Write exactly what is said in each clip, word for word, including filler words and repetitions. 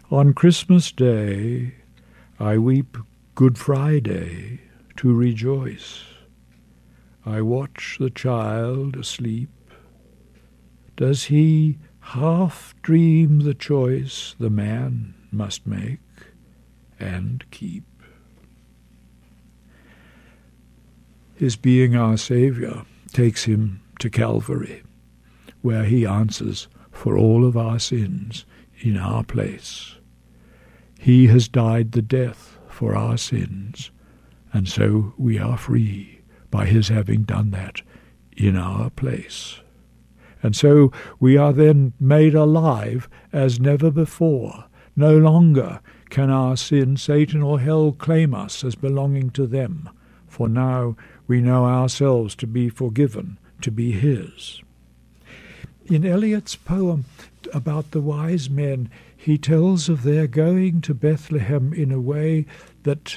On Christmas Day I weep Good Friday to rejoice. I watch the child asleep. Does he half dream the choice the man must make and keep? His being our Saviour takes him to Calvary, where he answers for all of our sins in our place. He has died the death for our sins, and so we are free by his having done that in our place. And so we are then made alive as never before. No longer can our sin, Satan or hell, claim us as belonging to them, for now we know ourselves to be forgiven, to be his. In Eliot's poem about the wise men, he tells of their going to Bethlehem in a way that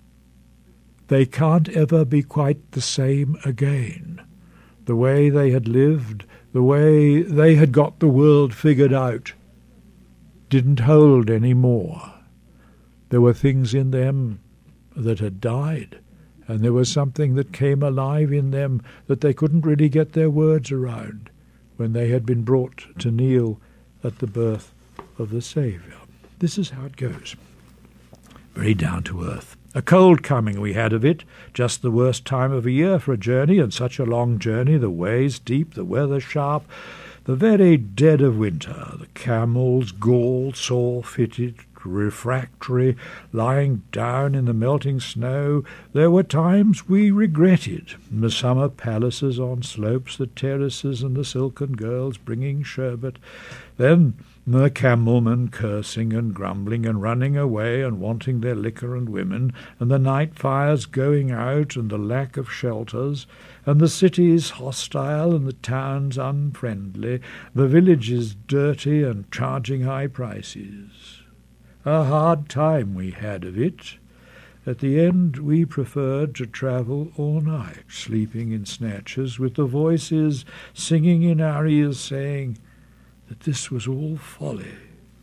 they can't ever be quite the same again. The way they had lived, the way they had got the world figured out, didn't hold any more. There were things in them that had died, and there was something that came alive in them that they couldn't really get their words around when they had been brought to kneel at the birth of the Saviour. This is how it goes. Very down to earth. A cold coming we had of it, just the worst time of a year for a journey, and such a long journey, the ways deep, the weather sharp, the very dead of winter, the camels galled, sore-fitted, refractory, lying down in the melting snow. There were times we regretted the summer palaces on slopes, the terraces, and the silken girls bringing sherbet. Then the camelmen cursing and grumbling and running away and wanting their liquor and women, and the night fires going out and the lack of shelters, and the cities hostile and the towns unfriendly, the villages dirty and charging high prices. A hard time we had of it. At the end we preferred to travel all night, sleeping in snatches, with the voices singing in our ears, saying that this was all folly.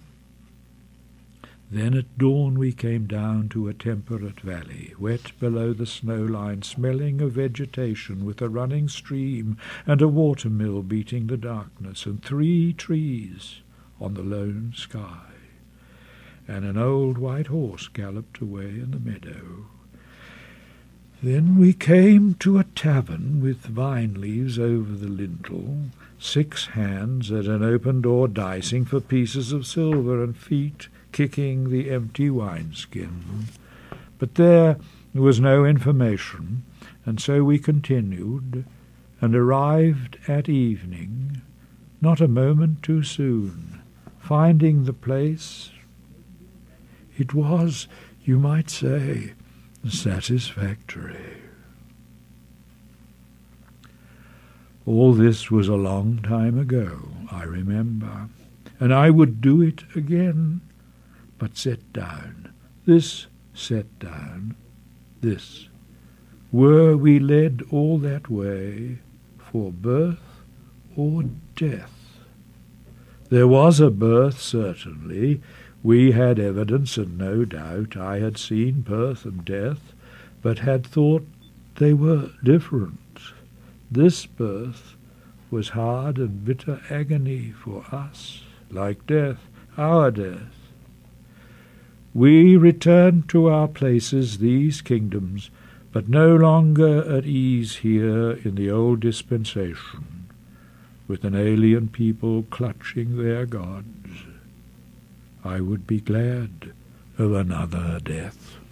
Then at dawn we came down to a temperate valley, wet below the snow line, smelling of vegetation, with a running stream and a water-mill beating the darkness, and three trees on the lone sky. And an old white horse galloped away in the meadow. Then we came to a tavern with vine leaves over the lintel, six hands at an open door dicing for pieces of silver, and feet kicking the empty wineskin. But there was no information, and so we continued, and arrived at evening, not a moment too soon, finding the place. It was, you might say, satisfactory. All this was a long time ago, I remember, and I would do it again, but set down, this set down, this. Were we led all that way for birth or death? There was a birth, certainly. We had evidence, and no doubt I had seen birth and death, but had thought they were different. This birth was hard and bitter agony for us, like death, our death. We returned to our places, these kingdoms, but no longer at ease here in the old dispensation, with an alien people clutching their gods. I would be glad of another death.